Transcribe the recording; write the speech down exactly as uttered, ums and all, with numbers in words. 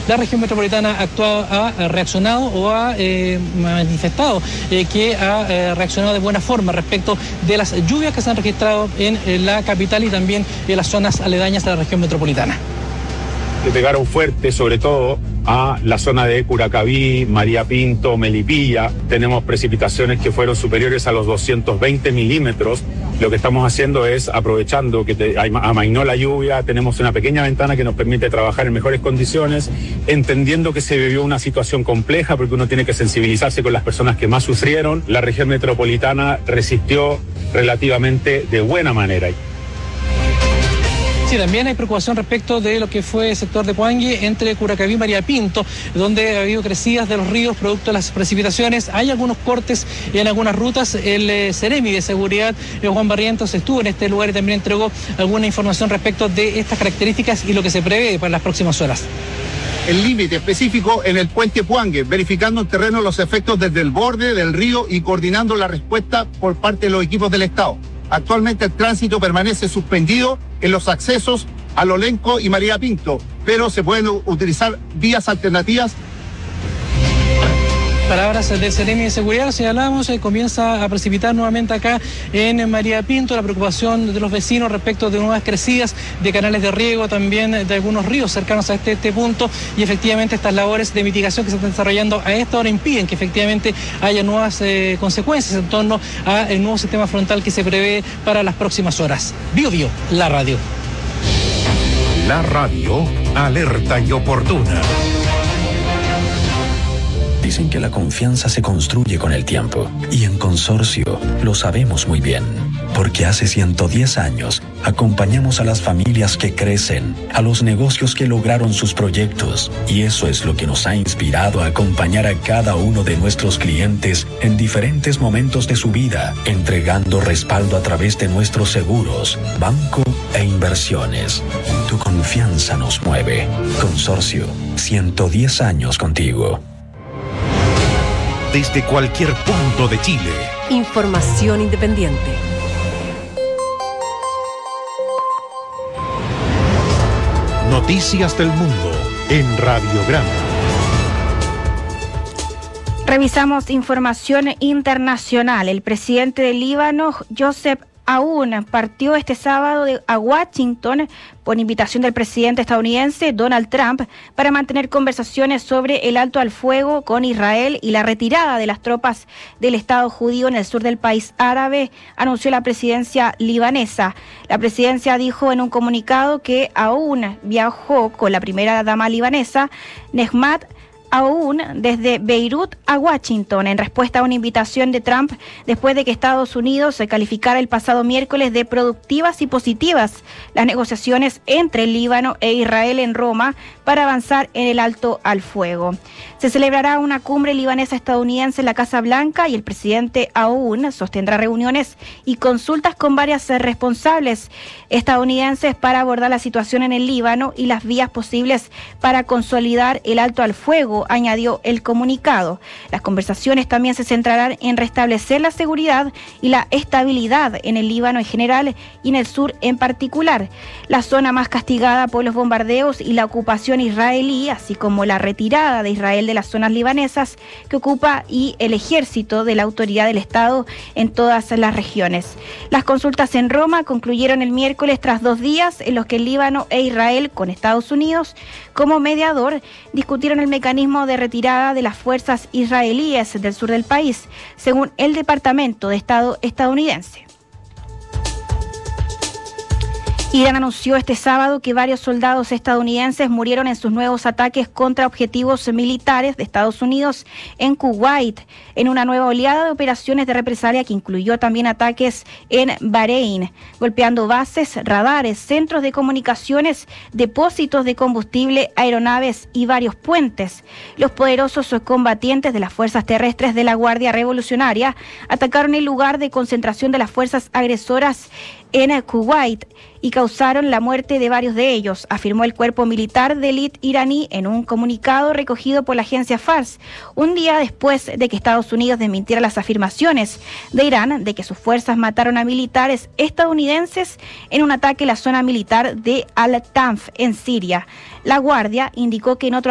la región metropolitana ha, actuado, ha reaccionado o ha eh, manifestado eh, que ha eh, reaccionado de buena forma respecto de las lluvias que se han registrado en, en la capital y también en las zonas aledañas de la región metropolitana. Que pegaron fuerte, sobre todo a la zona de Curacaví, María Pinto, Melipilla. Tenemos precipitaciones que fueron superiores a los doscientos veinte milímetros. Lo que estamos haciendo es, aprovechando que te, amainó la lluvia, tenemos una pequeña ventana que nos permite trabajar en mejores condiciones, entendiendo que se vivió una situación compleja porque uno tiene que sensibilizarse con las personas que más sufrieron. La región metropolitana resistió relativamente de buena manera. Sí, también hay preocupación respecto de lo que fue el sector de Puangue entre Curacaví y María Pinto, donde ha habido crecidas de los ríos producto de las precipitaciones. Hay algunos cortes en algunas rutas. El eh, Ceremi de Seguridad, eh, Juan Barrientos, estuvo en este lugar y también entregó alguna información respecto de estas características y lo que se prevé para las próximas horas. El límite específico en el puente Puangue, verificando en terreno los efectos desde el borde del río y coordinando la respuesta por parte de los equipos del Estado. Actualmente el tránsito permanece suspendido en los accesos a Lolenco y María Pinto, pero se pueden utilizar vías alternativas. Palabras del Ceremi de Seguridad, señalamos, eh, comienza a precipitar nuevamente acá en María Pinto, la preocupación de los vecinos respecto de nuevas crecidas de canales de riego, también de algunos ríos cercanos a este, este punto, y efectivamente estas labores de mitigación que se están desarrollando a esta hora impiden que efectivamente haya nuevas eh, consecuencias en torno al nuevo sistema frontal que se prevé para las próximas horas. Bio Bio, la radio. La radio, alerta y oportuna. Dicen que la confianza se construye con el tiempo, y en Consorcio lo sabemos muy bien, porque hace ciento diez años acompañamos a las familias que crecen, a los negocios que lograron sus proyectos, y eso es lo que nos ha inspirado a acompañar a cada uno de nuestros clientes en diferentes momentos de su vida, entregando respaldo a través de nuestros seguros, banco e inversiones. Tu confianza nos mueve. Consorcio, ciento diez años contigo. Desde cualquier punto de Chile. Información independiente. Noticias del mundo en Radiograma. Revisamos información internacional. El presidente del Líbano, Joseph Aoun, partió este sábado de, a Washington por invitación del presidente estadounidense Donald Trump para mantener conversaciones sobre el alto al fuego con Israel y la retirada de las tropas del Estado judío en el sur del país árabe, anunció la presidencia libanesa. La presidencia dijo en un comunicado que Aoun viajó con la primera dama libanesa, Nehmat Aoun, desde Beirut a Washington en respuesta a una invitación de Trump después de que Estados Unidos se calificara el pasado miércoles de productivas y positivas las negociaciones entre el Líbano e Israel en Roma para avanzar en el alto al fuego. Se celebrará una cumbre libanesa estadounidense en la Casa Blanca y el presidente Aoun sostendrá reuniones y consultas con varias responsables estadounidenses para abordar la situación en el Líbano y las vías posibles para consolidar el alto al fuego, añadió el comunicado. Las conversaciones también se centrarán en restablecer la seguridad y la estabilidad en el Líbano en general y en el sur en particular, la zona más castigada por los bombardeos y la ocupación israelí, así como la retirada de Israel de las zonas libanesas que ocupa y el ejército de la autoridad del Estado en todas las regiones. Las consultas en Roma concluyeron el miércoles tras dos días en los que el Líbano e Israel, con Estados Unidos como mediador, discutieron el mecanismo de retirada de las fuerzas israelíes del sur del país, según el Departamento de Estado estadounidense. Irán anunció este sábado que varios soldados estadounidenses murieron en sus nuevos ataques contra objetivos militares de Estados Unidos en Kuwait, en una nueva oleada de operaciones de represalia que incluyó también ataques en Bahrein, golpeando bases, radares, centros de comunicaciones, depósitos de combustible, aeronaves y varios puentes. Los poderosos combatientes de las fuerzas terrestres de la Guardia Revolucionaria atacaron el lugar de concentración de las fuerzas agresoras en Kuwait y causaron la muerte de varios de ellos, afirmó el cuerpo militar de élite iraní en un comunicado recogido por la agencia Fars, un día después de que Estados Unidos desmintiera las afirmaciones de Irán de que sus fuerzas mataron a militares estadounidenses en un ataque en la zona militar de Al-Tanf en Siria. La Guardia indicó que en otro